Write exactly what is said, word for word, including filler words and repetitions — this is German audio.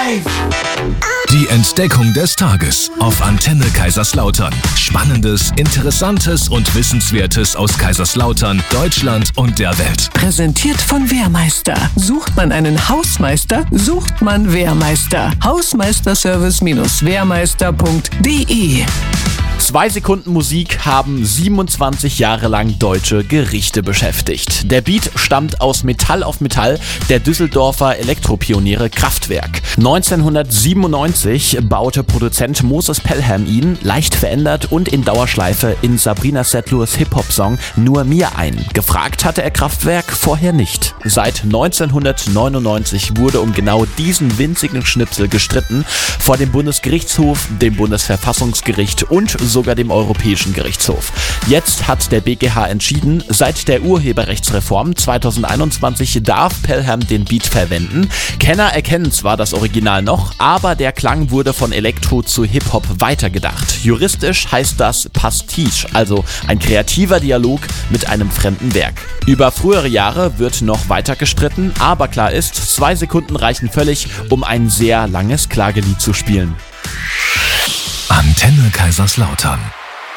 live! Die Entdeckung des Tages auf Antenne Kaiserslautern. Spannendes, Interessantes und Wissenswertes aus Kaiserslautern, Deutschland und der Welt. Präsentiert von Wehrmeister. Sucht man einen Hausmeister, sucht man Wehrmeister. Hausmeisterservice-wehrmeister punkt de. Zwei Sekunden Musik haben siebenundzwanzig Jahre lang deutsche Gerichte beschäftigt. Der Beat stammt aus Metall auf Metall der Düsseldorfer Elektropioniere Kraftwerk. neunzehnhundertsiebenundneunzig baute Produzent Moses Pelham ihn, leicht verändert und in Dauerschleife, in Sabrina Settlurs Hip-Hop-Song Nur mir ein. Gefragt hatte er Kraftwerk vorher nicht. Seit neunzehnhundertneunundneunzig wurde um genau diesen winzigen Schnipsel gestritten vor dem Bundesgerichtshof, dem Bundesverfassungsgericht und sogar dem Europäischen Gerichtshof. Jetzt hat der B G H entschieden, seit der Urheberrechtsreform zweitausendeinundzwanzig darf Pelham den Beat verwenden. Kenner erkennen zwar das Original noch, aber der Klang wurde von Elektro zu Hip-Hop weitergedacht. Juristisch heißt das Pastiche, also ein kreativer Dialog mit einem fremden Werk. Über frühere Jahre wird noch weiter gestritten, aber klar ist, zwei Sekunden reichen völlig, um ein sehr langes Klagelied zu spielen. Antenne Kaiserslautern.